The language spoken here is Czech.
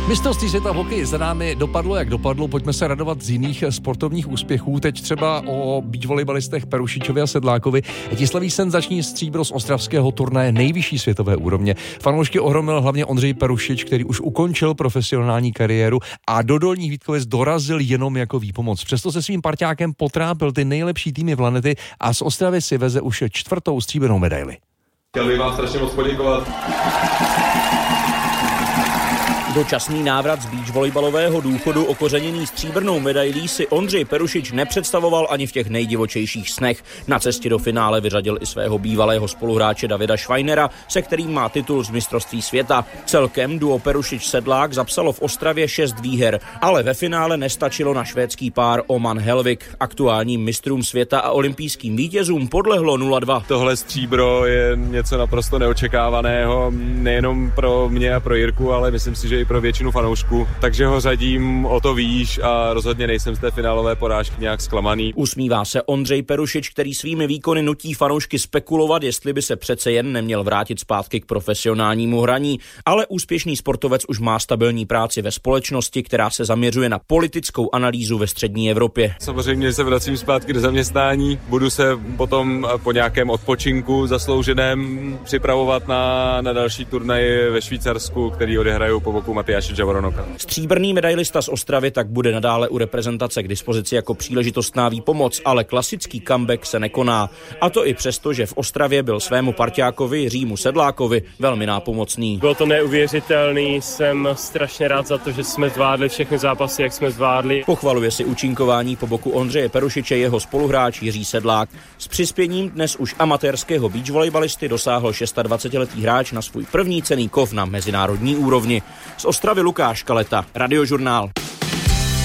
Mistrovství světa v hokeji za námi dopadlo, jak dopadlo. Pojďme se radovat z jiných sportovních úspěchů. Teď třeba o beach volejbalistech Perušičovi a Sedlákovi. Ti slaví senzační stříbro z ostravského turnaje nejvyšší světové úrovně. Fanoušky ohromil hlavně Ondřej Perušič, který už ukončil profesionální kariéru a do Dolních Vítkovic dorazil jenom jako výpomoc. Přesto se svým parťákem potrápil ty nejlepší týmy v Lanety a z Ostravy si veze už 4. stříbrnou medaili. Chtěl bych vám strašně moc poděkovat. Dočasný návrat z beach volejbalového důchodu okořeněný stříbrnou medailí si Ondřej Perušič nepředstavoval ani v těch nejdivočejších snech. Na cestě do finále vyřadil i svého bývalého spoluhráče Davida Schweinera, se kterým má titul z mistrovství světa. Celkem duo Perušič-Sedlák zapsalo v Ostravě 6 výher, ale ve finále nestačilo na švédský pár Oman Helvik. Aktuálním mistrům světa a olympijským vítězům podlehlo 0-2. Tohle stříbro je něco naprosto neočekávaného, nejenom pro mě a pro Jirku, ale myslím si, že i pro většinu fanoušků, takže ho řadím o to výš a rozhodně nejsem z té finálové porážky nějak zklamaný. Usmívá se Ondřej Perušič, který svými výkony nutí fanoušky spekulovat, jestli by se přece jen neměl vrátit zpátky k profesionálnímu hraní, ale úspěšný sportovec už má stabilní práci ve společnosti, která se zaměřuje na politickou analýzu ve střední Evropě. Samozřejmě se vracím zpátky do zaměstnání, budu se potom po nějakém odpočinku zaslouženém připravovat na další turnaj ve Švýcarsku, který odehraju po boku Matyáše Javoronoka. Stříbrný medailista z Ostravy tak bude nadále u reprezentace k dispozici jako příležitostná výpomoc, ale klasický comeback se nekoná. A to i přesto, že v Ostravě byl svému parťákovi Jiřímu Sedlákovi velmi nápomocný. Bylo to neuvěřitelný, jsem strašně rád za to, že jsme zvládli všechny zápasy, jak jsme zvládli. Pochvaluje si účinkování po boku Ondřeje Perušiče jeho spoluhráč Jiří Sedlák. S přispěním dnes už amatérského beach volejbalisty dosáhl 26letý hráč na svůj první cenný kov na mezinárodní úrovni. Z Ostravy Lukáš Kaleta, Radiožurnál.